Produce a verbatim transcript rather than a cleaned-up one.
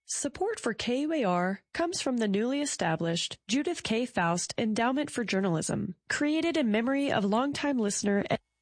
Support for K U A R comes from the newly established Judith K. Faust Endowment for Journalism, created in memory of longtime listener